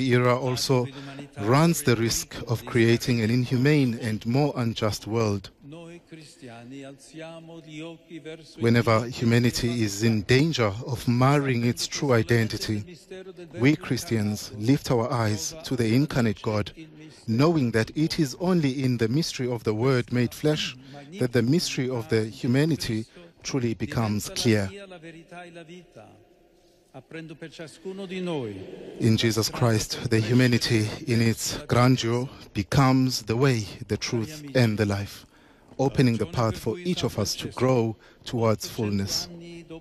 the era also runs the risk of creating an inhumane and more unjust world. Whenever humanity is in danger of marring its true identity, we Christians lift our eyes to the incarnate God, knowing that it is only in the mystery of the Word made flesh that the mystery of the humanity truly becomes clear. In Jesus Christ, the humanity in its grandeur becomes the way, the truth, and the life, opening the path for each of us to grow towards fullness.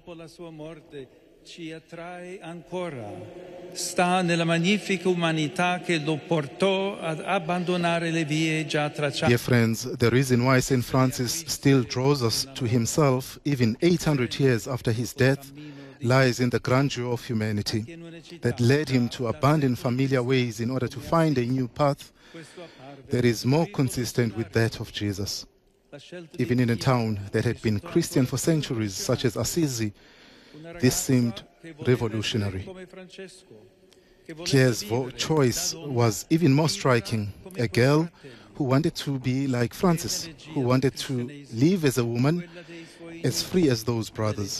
Ci attrae ancora. Sta nella magnifica umanità che lo portò ad abbandonare le vie già tracciate. Dear friends, the reason why St. Francis still draws us to himself, even 800 years after his death, lies in the grandeur of humanity that led him to abandon familiar ways in order to find a new path that is more consistent with that of Jesus. Even in a town that had been Christian for centuries, such as Assisi, this seemed revolutionary. Claire's choice was even more striking. A girl who wanted to be like Francis, who wanted to live as a woman, as free as those brothers.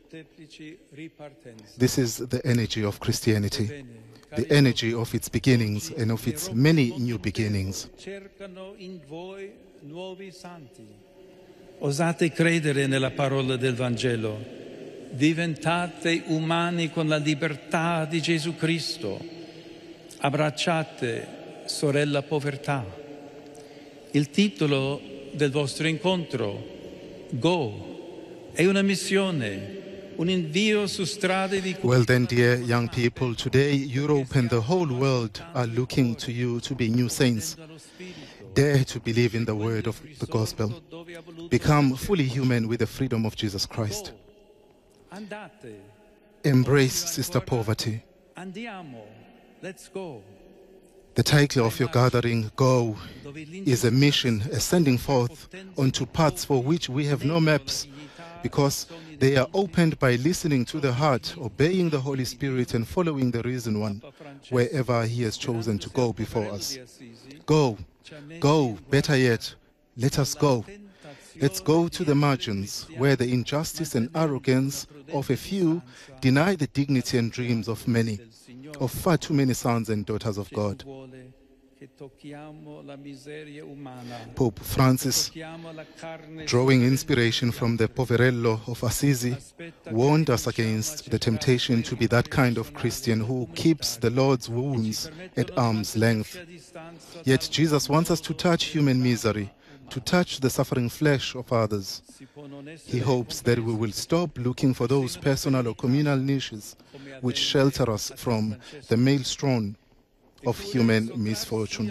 This is the energy of Christianity, the energy of its beginnings and of its many new beginnings. Osate credere nella parola del Vangelo. Diventate umani con la libertà di Gesù Cristo. Abbracciate, sorella povertà. Il titolo del vostro incontro, Go, è una missione, un invio su strade di... Well then, dear young people, today Europe and the whole world are looking to you to be new saints. Dare to believe in the word of the gospel. Become fully human with the freedom of Jesus Christ. Embrace sister poverty. Let's go. The title of your gathering, Go, is a mission, a sending forth onto paths for which we have no maps, because they are opened by listening to the heart, obeying the Holy Spirit and following the Risen One, wherever He has chosen to go before us. Go, go, better yet, let us go. Let's go to the margins, where the injustice and arrogance of a few deny the dignity and dreams of many, of far too many sons and daughters of God. Pope Francis, drawing inspiration from the Poverello of Assisi, warned us against the temptation to be that kind of Christian who keeps the Lord's wounds at arm's length. Yet Jesus wants us to touch human misery, to touch the suffering flesh of others. He hopes that we will stop looking for those personal or communal niches which shelter us from the maelstrom of human misfortune.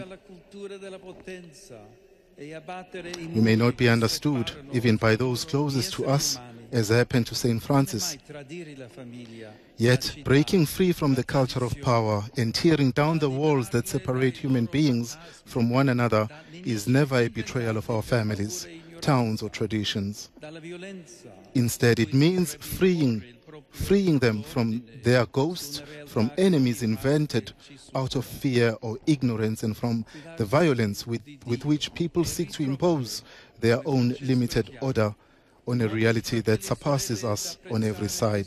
We may not be understood even by those closest to us, as happened to St. Francis. Yet, breaking free from the culture of power and tearing down the walls that separate human beings from one another is never a betrayal of our families, towns, or traditions. Instead, it means freeing them from their ghosts, from enemies invented out of fear or ignorance, and from the violence with which people seek to impose their own limited order on a reality that surpasses us on every side.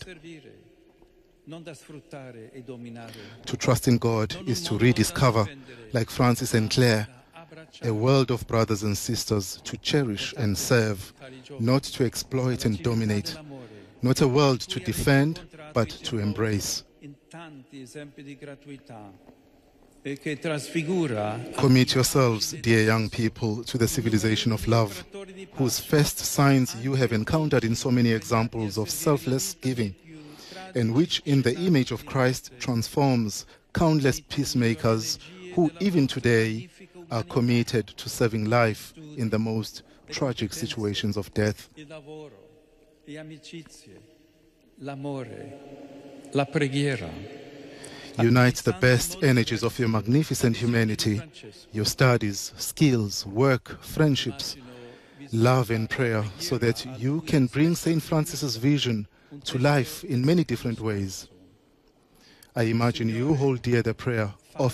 To trust in God is to rediscover, like Francis and Claire, a world of brothers and sisters to cherish and serve, not to exploit and dominate, not a world to defend, but to embrace. Commit yourselves, dear young people, to the civilization of love, whose first signs you have encountered in so many examples of selfless giving, and which, in the image of Christ, transforms countless peacemakers who, even today, are committed to serving life in the most tragic situations of death. Unite the best energies of your magnificent humanity, your studies, skills, work, friendships, love and prayer, so that you can bring St. Francis's vision to life in many different ways. I imagine you hold dear the prayer